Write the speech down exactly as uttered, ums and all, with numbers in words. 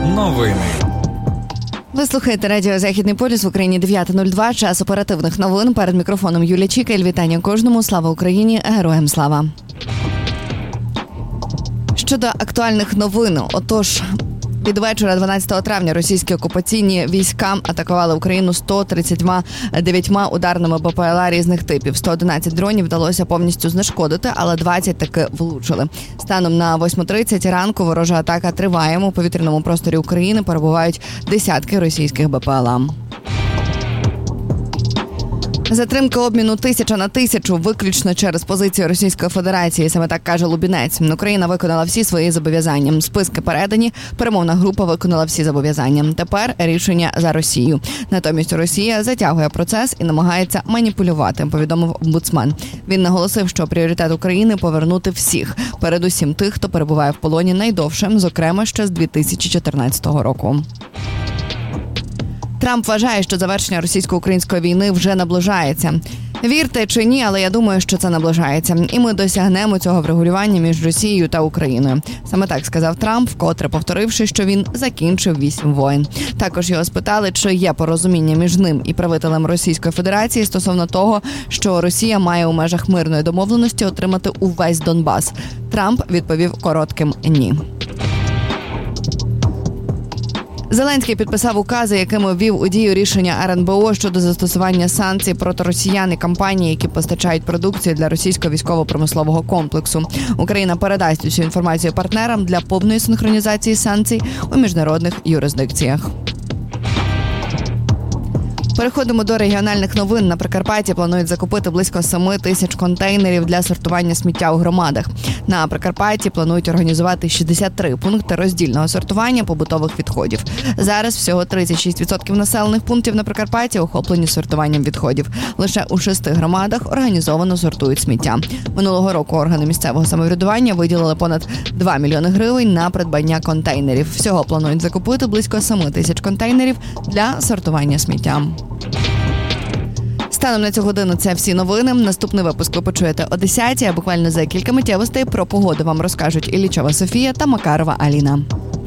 Новини. Ви слухаєте радіо «Західний полюс», в Україні дев'ята нуль два, час оперативних новин. Перед мікрофоном Юлія Чікель. Вітання кожному. Слава Україні, героям слава. Щодо актуальних новин, отож, під вечора дванадцятого травня російські окупаційні війська атакували Україну сто тридцять дев'ять ударними БПЛА різних типів. сто одинадцять дронів вдалося повністю знешкодити, але двадцять таки влучили. Станом на восьма тридцять ранку ворожа атака триває. У повітряному просторі України перебувають десятки російських БПЛА. Затримка обміну тисяча на тисячу виключно через позицію Російської Федерації, саме так каже Лубінець. Україна виконала всі свої зобов'язання. Списки передані, перемовна група виконала всі зобов'язання. Тепер рішення за Росію. Натомість Росія затягує процес і намагається маніпулювати, повідомив омбудсмен. Він наголосив, що пріоритет України – повернути всіх, передусім тих, хто перебуває в полоні найдовше, зокрема ще з дві тисячі чотирнадцятого року. Трамп вважає, що завершення російсько-української війни вже наближається. Вірте чи ні, але я думаю, що це наближається. І ми досягнемо цього врегулювання між Росією та Україною. Саме так сказав Трамп, вкотре повторивши, що він закінчив вісім воєн. Також його спитали, чи є порозуміння між ним і правителем Російської Федерації стосовно того, що Росія має у межах мирної домовленості отримати увесь Донбас. Трамп відповів коротким «ні». Зеленський підписав укази, якими ввів у дію рішення ар ен бе о щодо застосування санкцій проти росіян і компаній, які постачають продукцію для російського військово-промислового комплексу. Україна передасть усю інформацію партнерам для повної синхронізації санкцій у міжнародних юрисдикціях. Переходимо до регіональних новин. На Прикарпатті планують закупити близько семи тисяч контейнерів для сортування сміття у громадах. На Прикарпатті планують організувати шістдесят три пункти роздільного сортування побутових відходів. Зараз всього тридцять шість відсотків населених пунктів на Прикарпатті охоплені сортуванням відходів. Лише у шести громадах організовано сортують сміття. Минулого року органи місцевого самоврядування виділили понад два мільйони гривень на придбання контейнерів. Всього планують закупити близько семи тисяч контейнерів для сортування сміття. Станом на цю годину це всі новини. Наступний випуск ви почуєте о десятій, а буквально за кілька миттєвостей про погоду вам розкажуть Іллічова Софія та Макарова Аліна.